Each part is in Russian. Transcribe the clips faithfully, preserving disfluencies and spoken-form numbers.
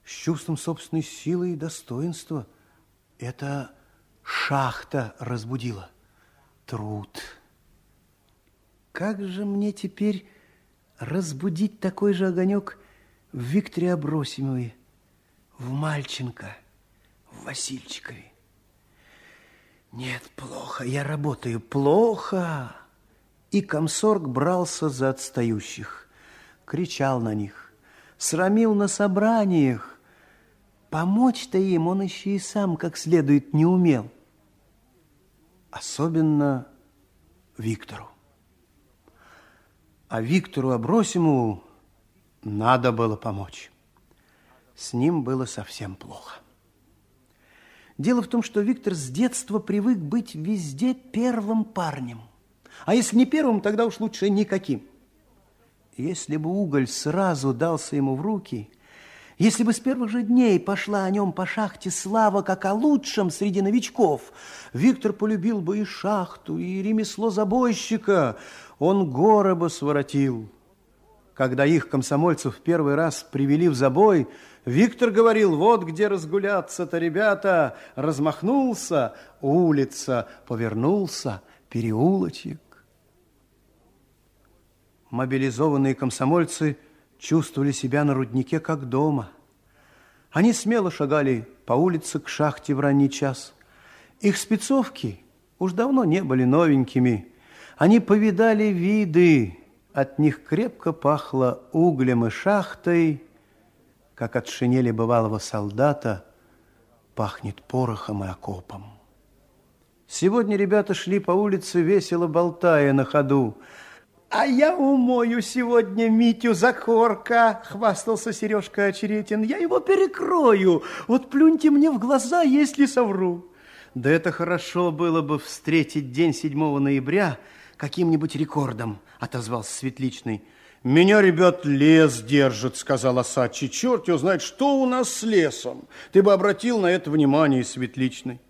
с чувством собственной силы и достоинства. Это шахта разбудила. Труд. Как же мне теперь разбудить такой же огонек в Викторе Абросимове, в Мальченко, в Васильчикове? Нет, плохо, я работаю, плохо. И комсорг брался за отстающих, кричал на них, срамил на собраниях. Помочь-то им он еще и сам как следует не умел. Особенно Виктору. А Виктору Абросимову надо было помочь. С ним было совсем плохо. Дело в том, что Виктор с детства привык быть везде первым парнем. А если не первым, тогда уж лучше никаким. Если бы уголь сразу дался ему в руки, если бы с первых же дней пошла о нем по шахте слава, как о лучшем среди новичков, Виктор полюбил бы и шахту, и ремесло забойщика. Он горы бы своротил. Когда их, комсомольцев, первый раз привели в забой, Виктор говорил: вот где разгуляться-то, ребята. Размахнулся, улица, повернулся, переулочек. Мобилизованные комсомольцы чувствовали себя на руднике как дома. Они смело шагали по улице к шахте в ранний час. Их спецовки уж давно не были новенькими. Они повидали виды, от них крепко пахло углем и шахтой, как от шинели бывалого солдата пахнет порохом и окопом. Сегодня ребята шли по улице, весело болтая на ходу. «А я умою сегодня Митю Закорка», — хвастался Сережка Очеретин. «Я его перекрою. Вот плюньте мне в глаза, если совру». «Да это хорошо было бы встретить день седьмого ноября каким-нибудь рекордом», — отозвался Светличный. «Меня, ребят, лес держит», — сказал Осадчий. «Черт его знает, что у нас с лесом. Ты бы обратил на это внимание, Светличный».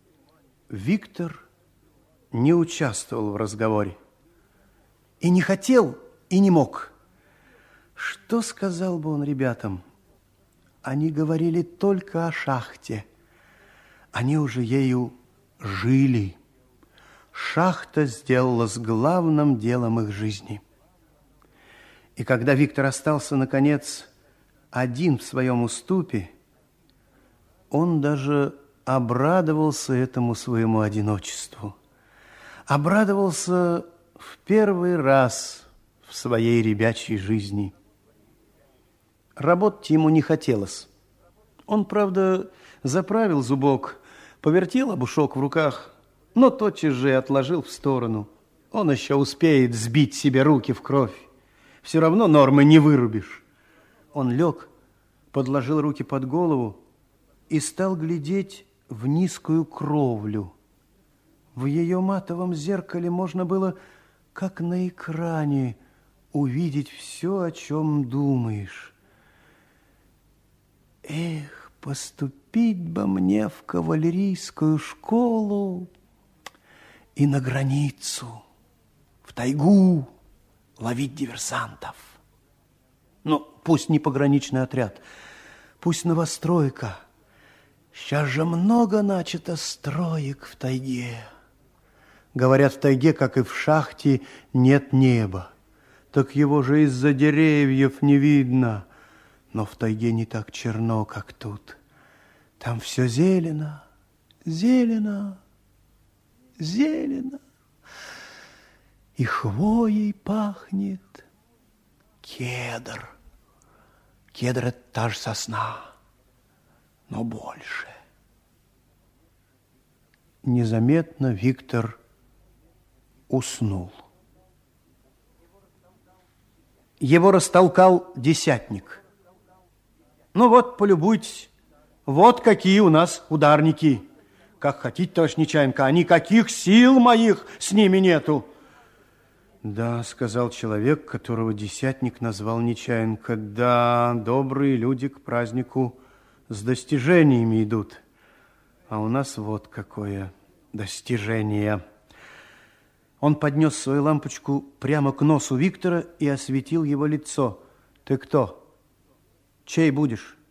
Виктор не участвовал в разговоре. И не хотел, и не мог. Что сказал бы он ребятам? Они говорили только о шахте. Они уже ею жили. Шахта сделалась главным делом их жизни. И когда Виктор остался, наконец, один в своем уступе, он даже обрадовался этому своему одиночеству. Обрадовался в первый раз в своей ребячей жизни. Работать ему не хотелось. Он, правда, заправил зубок, повертел обушок в руках, но тотчас же и отложил в сторону. Он еще успеет сбить себе руки в кровь. Все равно нормы не вырубишь. Он лег, подложил руки под голову и стал глядеть в низкую кровлю. В ее матовом зеркале можно было, как на экране, увидеть все, о чем думаешь. Эх, поступить бы мне в кавалерийскую школу и на границу, в тайгу, ловить диверсантов. Ну, пусть не пограничный отряд, пусть новостройка. Сейчас же много начато строек в тайге. Говорят, в тайге, как и в шахте, нет неба. Так его же из-за деревьев не видно. Но в тайге не так черно, как тут. Там все зелено, зелено, зелено. И хвоей пахнет. Кедр. Кедр – это та же сосна, но больше. Незаметно Виктор уснул. Его растолкал десятник. Ну вот, полюбуйтесь, вот какие у нас ударники. Как хотите, товарищ Нечаенко, а никаких сил моих с ними нету. Да, сказал человек, которого десятник назвал Нечаенко. Да, добрые люди к празднику с достижениями идут. А у нас вот какое достижение. Он поднес свою лампочку прямо к носу Виктора и осветил его лицо. Ты кто? Чей будешь?